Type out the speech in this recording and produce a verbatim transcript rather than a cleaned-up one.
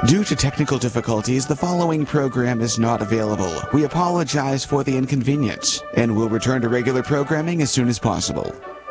Due to technical difficulties, the following program is not available. We apologize for the inconvenience and will return to regular programming as soon as possible.